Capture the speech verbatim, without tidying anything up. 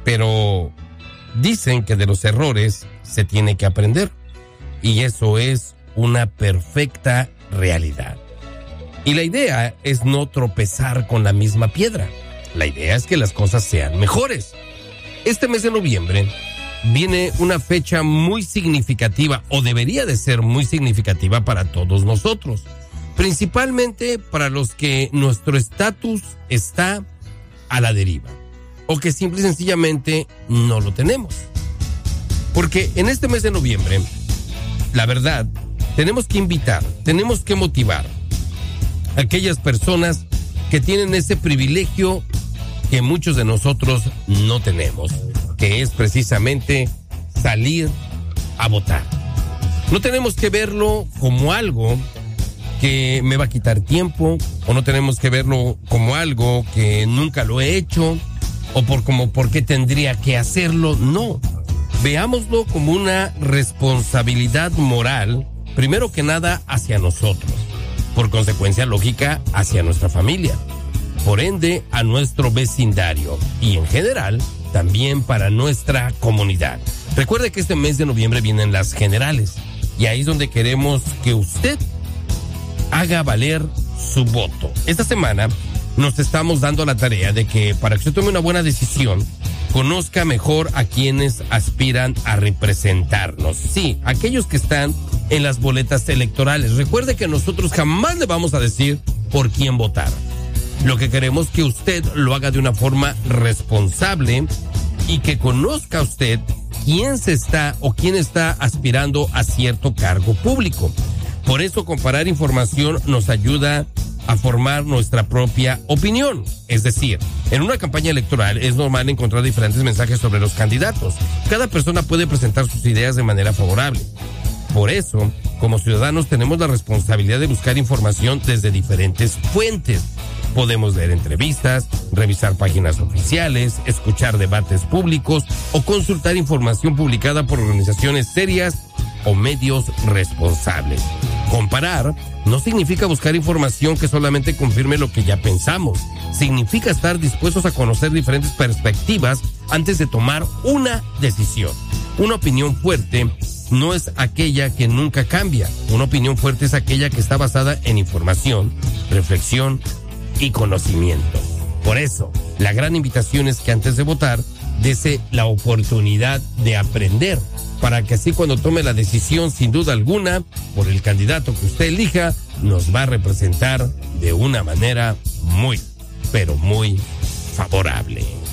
pero dicen que de los errores se tiene que aprender, y eso es una perfecta realidad. Y la idea es no tropezar con la misma piedra. La idea es que las cosas sean mejores. Este mes de noviembre viene una fecha muy significativa, o debería de ser muy significativa para todos nosotros, principalmente para los que nuestro estatus está a la deriva, o que simple y sencillamente no lo tenemos. Porque en este mes de noviembre, la verdad, tenemos que invitar, tenemos que motivar a aquellas personas que tienen ese privilegio que muchos de nosotros no tenemos, que es precisamente salir a votar. No tenemos que verlo como algo que me va a quitar tiempo, o no tenemos que verlo como algo que nunca lo he hecho, o por como por qué tendría que hacerlo. No, veámoslo como una responsabilidad moral, primero que nada hacia nosotros, por consecuencia lógica hacia nuestra familia, por ende a nuestro vecindario y en general también para nuestra comunidad. Recuerde que este mes de noviembre vienen las generales, y ahí es donde queremos que usted haga valer su voto. Esta semana nos estamos dando la tarea de que para que usted tome una buena decisión, conozca mejor a quienes aspiran a representarnos. Sí, aquellos que están en las boletas electorales. Recuerde que nosotros jamás le vamos a decir por quién votar. Lo que queremos es que usted lo haga de una forma responsable y que conozca usted quién se está o quién está aspirando a cierto cargo público. Por eso comparar información nos ayuda a formar nuestra propia opinión. Es decir, en una campaña electoral es normal encontrar diferentes mensajes sobre los candidatos. Cada persona puede presentar sus ideas de manera favorable. Por eso, como ciudadanos tenemos la responsabilidad de buscar información desde diferentes fuentes. Podemos leer entrevistas, revisar páginas oficiales, escuchar debates públicos o consultar información publicada por organizaciones serias o medios responsables. Comparar no significa buscar información que solamente confirme lo que ya pensamos. Significa estar dispuestos a conocer diferentes perspectivas antes de tomar una decisión. Una opinión fuerte no es aquella que nunca cambia. Una opinión fuerte es aquella que está basada en información, reflexión y conocimiento. Por eso, la gran invitación es que antes de votar, dese la oportunidad de aprender, para que así cuando tome la decisión, sin duda alguna, por el candidato que usted elija, nos va a representar de una manera muy, pero muy favorable.